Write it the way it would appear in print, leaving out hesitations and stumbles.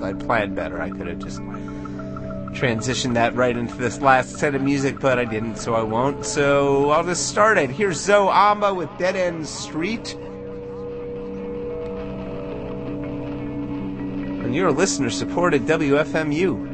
I'd planned better. I could have just transitioned that right into this last set of music, but I didn't, so I won't. So I'll just start it. Here's Zoe Amba with Dead End Street. And you're a listener-supported WFMU.